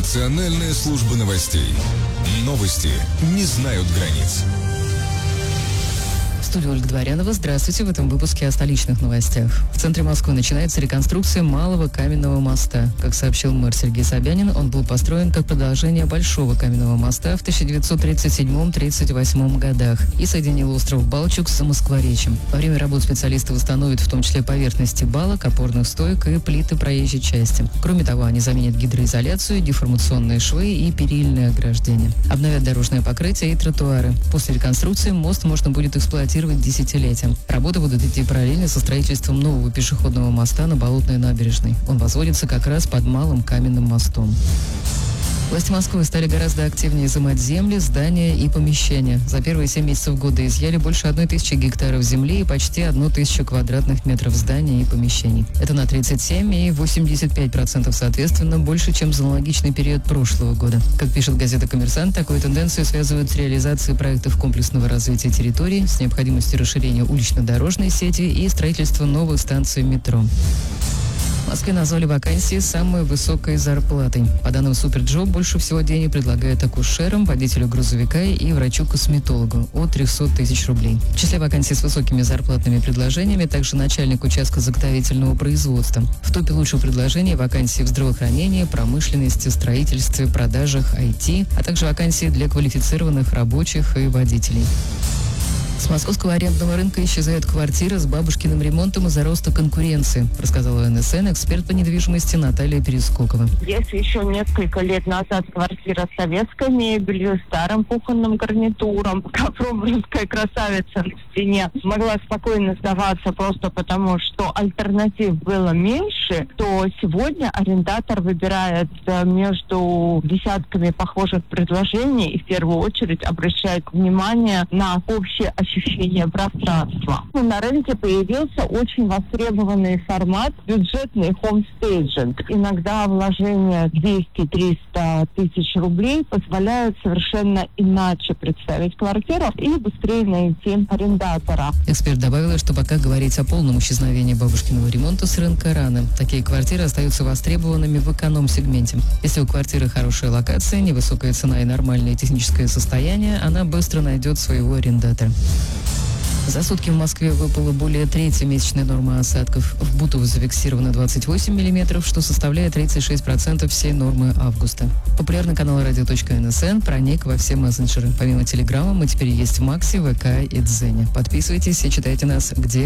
Национальная служба новостей. Новости не знают границ. В студии Ольга Дворянова. Здравствуйте. В этом выпуске о столичных новостях. В центре Москвы начинается реконструкция Малого каменного моста. Как сообщил мэр Сергей Собянин, он был построен как продолжение Большого каменного моста в 1937-38 годах и соединил остров Балчуг с Москворечьем. Во время работ специалисты восстановят в том числе поверхности балок, опорных стоек и плиты проезжей части. Кроме того, они заменят гидроизоляцию, деформационные швы и перильные ограждения. Обновят дорожное покрытие и тротуары. После реконструкции мост можно будет эксплуатировать десятилетием. Работы будут идти параллельно со строительством нового пешеходного моста на Болотной набережной. Он возводится как раз под Малым каменным мостом. Власти Москвы стали гораздо активнее изымать земли, здания и помещения. За первые 7 месяцев года изъяли больше 1000 гектаров земли и почти 1000 квадратных метров зданий и помещений. Это на 37 и 85% соответственно больше, чем за аналогичный период прошлого года. Как пишет газета «Коммерсант», такую тенденцию связывают с реализацией проектов комплексного развития территорий, с необходимостью расширения улично-дорожной сети и строительства новых станций метро. В Москве назвали вакансии с самой высокой зарплатой. По данным Суперджоп, больше всего денег предлагают акушерам, водителю грузовика и врачу-косметологу от 300 тысяч рублей. В числе вакансий с высокими зарплатными предложениями также начальник участка заготовительного производства. В топе лучших предложений вакансии в здравоохранении, промышленности, строительстве, продажах, IT, а также вакансии для квалифицированных рабочих и водителей. С московского арендного рынка исчезают квартиры с бабушкиным ремонтом из-за роста конкуренции, рассказала НСН эксперт по недвижимости Наталья Перескокова. Если еще несколько лет назад квартира с советской мебелью, старым кухонным гарнитуром, кафромовская красавица в стене могла спокойно сдаваться просто потому, что альтернатив было меньше, то сегодня арендатор выбирает между десятками похожих предложений и в первую очередь обращает внимание на общее ощущение пространства. На рынке появился очень востребованный формат бюджетный хомстейджинг. Иногда вложения 200-300 тысяч рублей позволяют совершенно иначе представить квартиру и быстрее найти арендатора. Эксперт добавила, что пока говорить о полном исчезновении бабушкиного ремонта с рынка рано. Такие квартиры остаются востребованными в эконом-сегменте. Если у квартиры хорошая локация, невысокая цена и нормальное техническое состояние, она быстро найдет своего арендатора. За сутки в Москве выпало более трети месячной нормы осадков. В Бутово зафиксировано 28 миллиметров, что составляет 36% всей нормы августа. Популярный канал radio.nsn проник во все мессенджеры. Помимо Телеграма мы теперь есть в Максе, ВК и Дзене. Подписывайтесь и читайте нас где